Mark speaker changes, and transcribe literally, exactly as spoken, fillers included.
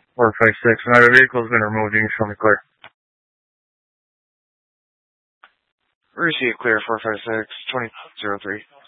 Speaker 1: four five six. Another vehicle has been removed. You can show me clear.
Speaker 2: Receive clear four five six, twenty oh three.